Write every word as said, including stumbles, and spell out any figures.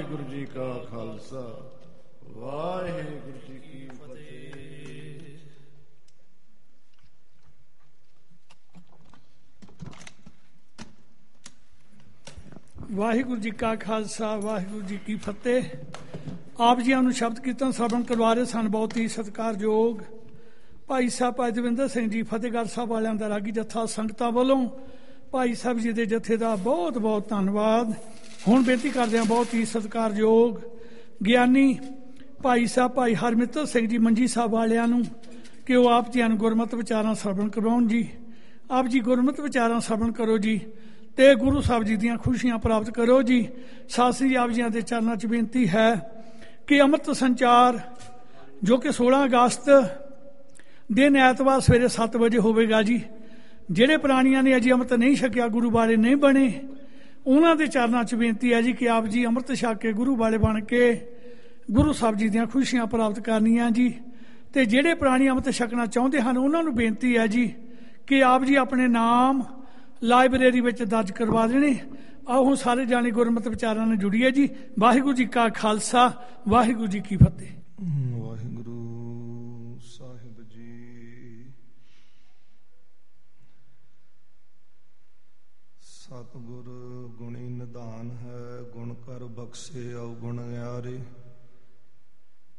ਵਾਹਿਗੁਰੂ ਜੀ ਕਾ ਖਾਲਸਾ ਵਾਹਿਗੁਰੂ ਜੀ ਕੀ ਫਤਿਹ। ਵਾਹਿਗੁਰੂ ਜੀ ਕਾ ਖਾਲਸਾ ਵਾਹਿਗੁਰੂ ਜੀ ਕੀ ਫਤਿਹ। ਆਪ ਜੀਆਂ ਨੂੰ ਸ਼ਬਦ ਕੀਰਤਨ ਸਰਵਣ ਕਰਵਾ ਰਹੇ ਸਨ ਬਹੁਤ ਹੀ ਸਤਿਕਾਰਯੋਗ ਭਾਈ ਸਾਹਿਬ ਭਾਈ ਦਵਿੰਦਰ ਸਿੰਘ ਜੀ ਫਤਿਹਗੜ੍ਹ ਸਾਹਿਬ ਵਾਲਿਆਂ ਦਾ ਰਾਗੀ ਜੱਥਾ ਸੰਗਤਾਂ ਵੱਲੋਂ ਭਾਈ ਸਾਹਿਬ ਜੀ ਦੇ ਜੱਥੇ ਦਾ ਬਹੁਤ ਬਹੁਤ ਧੰਨਵਾਦ। ਹੁਣ ਬੇਨਤੀ ਕਰਦੇ ਹਾਂ ਬਹੁਤ ਹੀ ਸਤਿਕਾਰਯੋਗ ਗਿਆਨੀ ਭਾਈ ਸਾਹਿਬ ਭਾਈ ਹਰਮਿੱਤਰ ਸਿੰਘ ਜੀ ਮੰਜੀ ਸਾਹਿਬ ਵਾਲਿਆਂ ਨੂੰ ਕਿ ਉਹ ਆਪ ਜੀਆਂ ਨੂੰ ਗੁਰਮਤਿ ਵਿਚਾਰਾਂ ਸਰਵਣ ਕਰਵਾਉਣ ਜੀ। ਆਪ ਜੀ ਗੁਰਮਤਿ ਵਿਚਾਰਾਂ ਸਰਵਣ ਕਰੋ ਜੀ ਤੇ ਗੁਰੂ ਸਾਹਿਬ ਜੀ ਦੀਆਂ ਖੁਸ਼ੀਆਂ ਪ੍ਰਾਪਤ ਕਰੋ ਜੀ। ਸਾਸਰੀ ਆਪ ਜੀਆਂ ਦੇ ਚਰਨਾਂ 'ਚ ਬੇਨਤੀ ਹੈ ਕਿ ਅੰਮ੍ਰਿਤ ਸੰਚਾਰ ਜੋ ਕਿ ਸੋਲਾਂ ਅਗਸਤ ਦਿਨ ਐਤਵਾਰ ਸਵੇਰੇ ਸੱਤ ਵਜੇ ਹੋਵੇਗਾ ਜੀ। ਜਿਹੜੇ ਪ੍ਰਾਣੀਆਂ ਨੇ ਅਜੇ ਅੰਮ੍ਰਿਤ ਨਹੀਂ ਛਕਿਆ, ਗੁਰੂ ਵਾਲੇ ਨਹੀਂ ਬਣੇ, ਉਹਨਾਂ ਦੇ ਚਰਨਾਂ 'ਚ ਬੇਨਤੀ ਹੈ ਜੀ ਕਿ ਆਪ ਜੀ ਅੰਮ੍ਰਿਤ ਛਕ ਕੇ ਗੁਰੂ ਵਾਲੇ ਬਣ ਕੇ ਗੁਰੂ ਸਾਹਿਬ ਜੀ ਦੀਆਂ ਖੁਸ਼ੀਆਂ ਪ੍ਰਾਪਤ ਕਰਨੀਆਂ ਜੀ। ਤੇ ਜਿਹੜੇ ਪ੍ਰਾਣੀ ਅੰਮ੍ਰਿਤ ਛਕਣਾ ਚਾਹੁੰਦੇ ਹਨ ਉਹਨਾਂ ਨੂੰ ਬੇਨਤੀ ਹੈ ਜੀ ਕਿ ਆਪ ਜੀ ਆਪਣੇ ਨਾਮ ਲਾਇਬ੍ਰੇਰੀ ਵਿੱਚ ਦਰਜ ਕਰਵਾ ਦੇਣੇ। ਆਓ ਹੁਣ ਸਾਰੇ ਜਾਣੇ ਗੁਰਮਤਿ ਵਿਚਾਰਾਂ ਨਾਲ ਜੁੜੀਏ ਜੀ। ਵਾਹਿਗੁਰੂ ਜੀ ਕਾ ਖਾਲਸਾ ਵਾਹਿਗੁਰੂ ਜੀ ਕੀ ਫਤਿਹ। ਵਾਹਿਗੁਰੂ ਸਾਹਿਬ ਜੀ। ਸਤਿਗੁਰ ਗੁਣੀ ਨਿਧਾਨ ਹੈ, ਗੁਣ ਕਰ ਬਖਸ਼ੇ ਅਵਗੁਣ ਨਿਆਰੇ।